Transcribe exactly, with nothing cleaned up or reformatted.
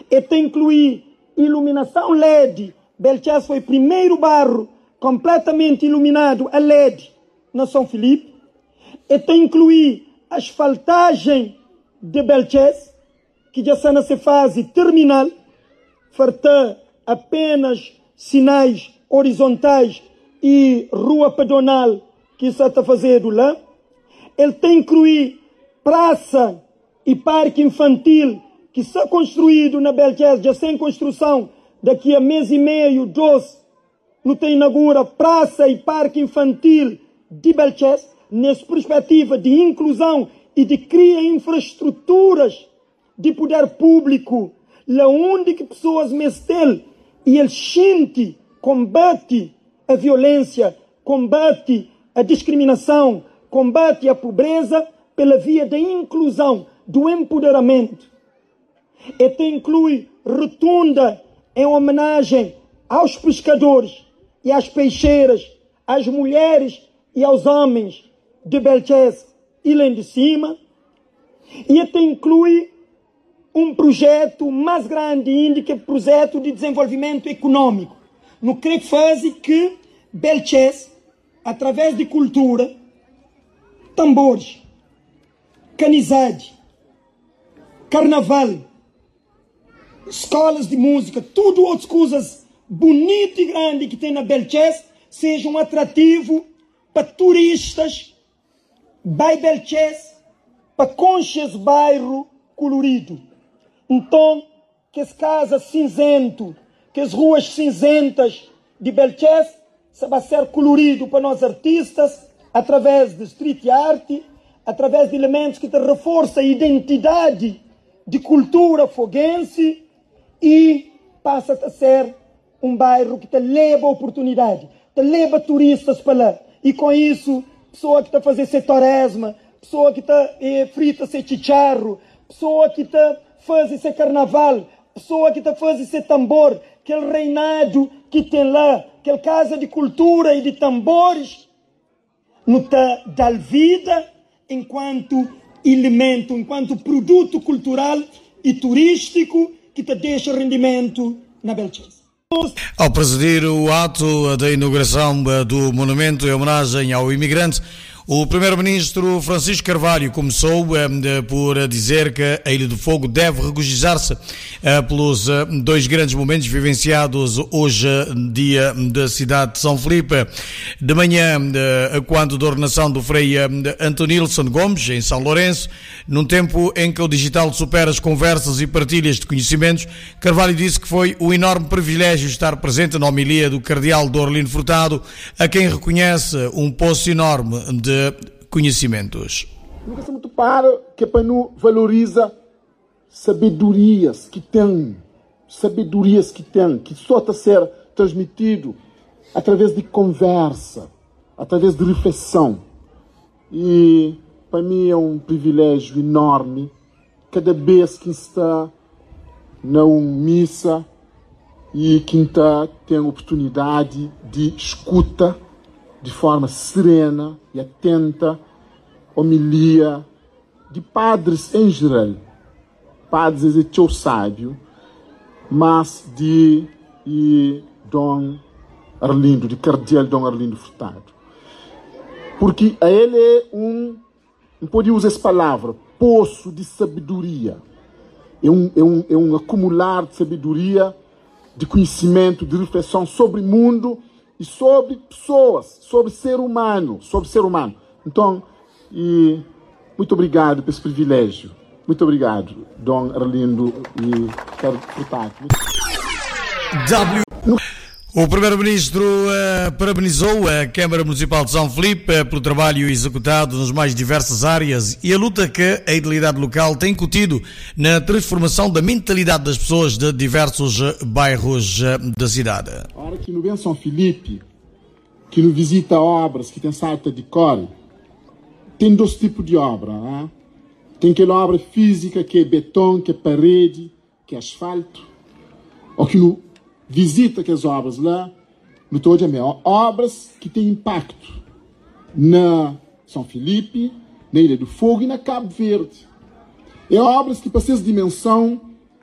E tem incluir iluminação L E D. Belchés foi o primeiro bairro completamente iluminado a L E D na São Filipe. E tem incluir asfaltagem de Belchés, que já está nessa fase terminal, falta apenas sinais horizontais e rua pedonal que está a fazer lá. Ele tem incluir praça e parque infantil que está construído na Belchés, já sem construção, daqui a mês e meio, dois, não tem inaugura praça e parque infantil de Belchés, nessa perspectiva de inclusão e de criar infraestruturas de poder público, lá onde que pessoas mestel e ele sente, combate a violência, combate a discriminação, combate a pobreza pela via da inclusão, do empoderamento. E tem inclui rotunda em homenagem aos pescadores e às peixeiras, às mulheres e aos homens de Belchés e lá de cima. E até inclui um projeto mais grande ainda, que é o projeto de desenvolvimento econômico. No que faz que Belchés, através de cultura, tambores, canizade, carnaval, escolas de música, tudo outras coisas bonitas e grandes que tem na Belchés, seja um atrativo para turistas, by Belchés, para conchas bairro colorido. Então, que as casas cinzento, que as ruas cinzentas de Belchés, se vai ser colorido para nós artistas, através de street art, através de elementos que te reforçam a identidade de cultura foguense, e passa a ser um bairro que te leva oportunidade, te leva turistas para lá. E com isso, pessoa que está a fazer setoresma, pessoa que está eh, frita esse chicharro, pessoa que está faz esse carnaval, pessoa que está faz esse tambor, aquele reinado que tem lá, aquela casa de cultura e de tambores, não está dar vida enquanto elemento, enquanto produto cultural e turístico que te deixa rendimento na Belchés. Ao presidir o ato da inauguração do monumento em homenagem ao imigrante, o primeiro-ministro Francisco Carvalho começou eh, por dizer que a Ilha do Fogo deve regozijar-se eh, pelos eh, dois grandes momentos vivenciados hoje, dia da cidade de São Filipe. De manhã, eh, quando da ordenação do Frei eh, Antonilson Gomes, em São Lourenço, num tempo em que o digital supera as conversas e partilhas de conhecimentos, Carvalho disse que foi um enorme privilégio estar presente na homilia do cardeal Dorlino Furtado, a quem reconhece um poço enorme de conhecimentos. Nunca se muito para que para não valoriza sabedorias que tem, sabedorias que tem, que só está a ser transmitido através de conversa, através de reflexão. E para mim é um privilégio enorme cada vez que está na missa e que está tem a oportunidade de escuta de forma serena e atenta, homilia de padres em geral, padres de teu sábio, mas de e Dom Arlindo, de cardeal Dom Arlindo Furtado. Porque a ele é um, não pode usar essa palavra, poço de sabedoria. É um, é um, é um acumular de sabedoria, de conhecimento, de reflexão sobre o mundo e sobre pessoas, sobre ser humano, sobre ser humano. Então, e muito obrigado por esse privilégio. Muito obrigado, Dom Arlindo e Carlos Furtado. W. O primeiro-ministro uh, parabenizou a Câmara Municipal de São Filipe uh, pelo trabalho executado nas mais diversas áreas e a luta que a idilidade local tem incutido na transformação da mentalidade das pessoas de diversos uh, bairros uh, da cidade. A hora que não vem São Filipe, que não visita obras, que tem salta de cor, tem dois tipos de obra. Né? Tem aquela obra física que é beton, que é parede, que é asfalto, ou que não visita aquelas obras lá, no todo é obras que têm impacto na São Filipe, na Ilha do Fogo e na Cabo Verde. É obras que, para essa dimensão,